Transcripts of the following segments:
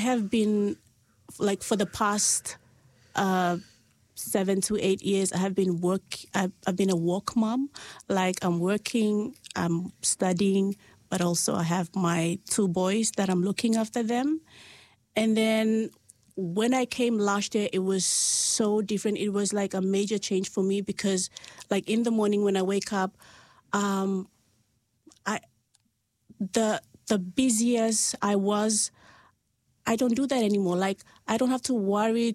have been, like, for the past 7 to 8 years, I've been a work mom. Like, I'm working, I'm studying, but also I have my 2 boys that I'm looking after them. And then when I came last year, it was so different. It was like a major change for me because, like, in the morning when I wake up, the busiest I was, I don't do that anymore. Like, I don't have to worry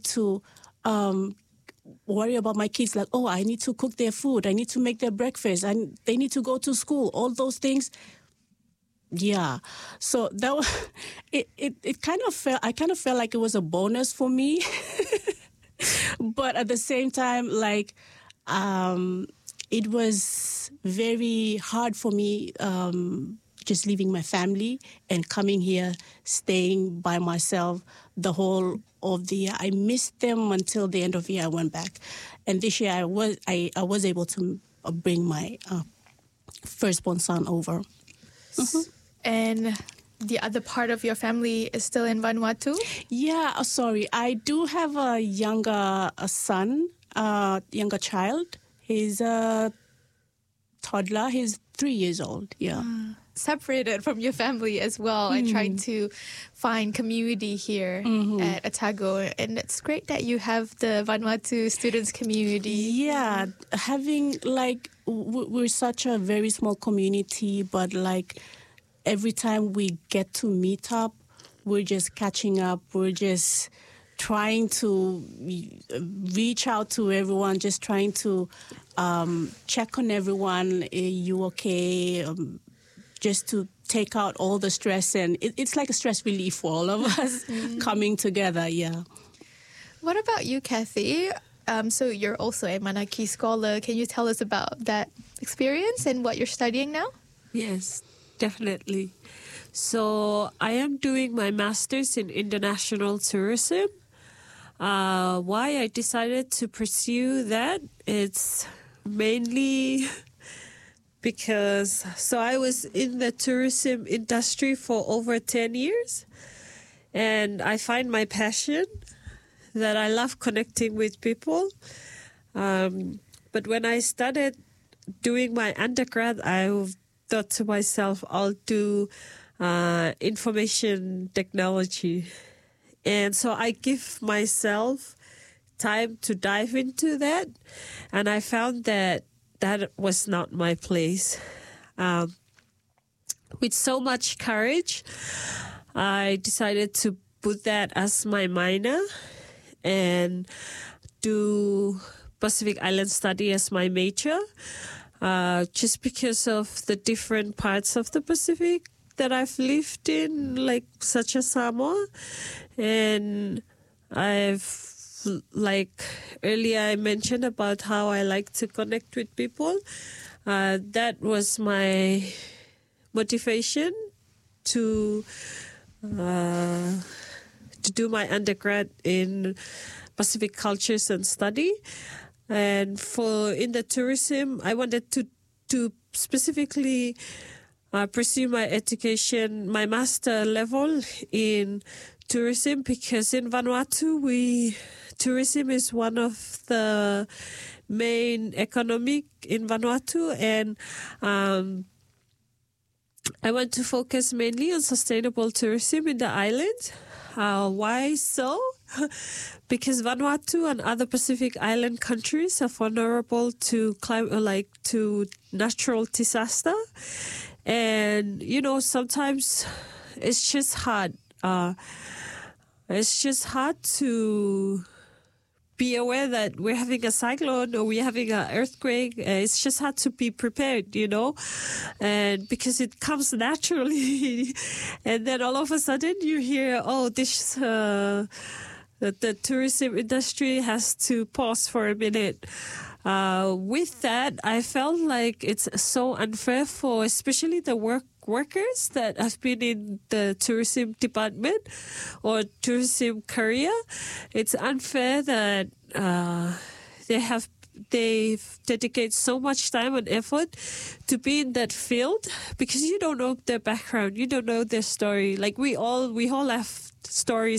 about my kids. Like, oh, I need to cook their food. I need to make their breakfast. And they need to go to school. All those things. Yeah. So that was, it kind of felt, I kind of felt like it was a bonus for me. But at the same time, like, it was very hard for me, just leaving my family and coming here, staying by myself the whole of the year. I missed them until the end of the year. I went back, and this year I was able to bring my firstborn son over. Mm-hmm. And the other part of your family is still in Vanuatu? Yeah, sorry. I do have a younger child. He's a toddler. He's 3 years old. Yeah. Separated from your family as well and trying to find community here at Otago. And it's great that you have the Vanuatu students community. Yeah, having, like, we're such a very small community, but, like, every time we get to meet up, we're just catching up. We're just trying to reach out to everyone, just trying to check on everyone. Are you okay? Just to take out all the stress. And it's like a stress relief for all of us coming together, yeah. What about you, Kathy? So you're also a Manaki scholar. Can you tell us about that experience and what you're studying now? Yes, definitely. So I am doing my master's in international tourism. Why I decided to pursue that, it's mainly because I was in the tourism industry for over 10 years, and I find my passion that I love connecting with people. But when I started doing my undergrad, I thought to myself, I'll do information technology. And so I give myself time to dive into that. And I found that was not my place. With so much courage, I decided to put that as my minor and do Pacific Island study as my major, just because of the different parts of the Pacific that I've lived in, like such as Samoa. And like earlier I mentioned about how I like to connect with people. That was my motivation to do my undergrad in Pacific Cultures and Study. And in the tourism, I wanted to specifically pursue my education, my master level in tourism, because in Vanuatu, tourism is one of the main economic in Vanuatu, and I want to focus mainly on sustainable tourism in the island. Why so? Because Vanuatu and other Pacific Island countries are vulnerable to to natural disaster, and sometimes it's just hard. It's just hard to be aware that we're having a cyclone or we're having an earthquake. It's just hard to be prepared, and because it comes naturally. And then all of a sudden you hear, the tourism industry has to pause for a minute. With that, I felt like it's so unfair for especially the workers that have been in the tourism department or tourism career. It's unfair that they dedicate so much time and effort to be in that field, because you don't know their background, you don't know their story. Like we all have stories